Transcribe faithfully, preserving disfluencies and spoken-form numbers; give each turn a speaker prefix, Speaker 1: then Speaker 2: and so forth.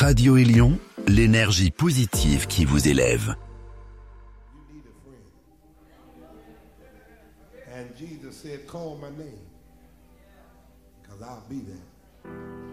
Speaker 1: Radio Élion, l'énergie positive qui vous élève.
Speaker 2: You need a friend. And Jesus said, call my name, because I'll be there.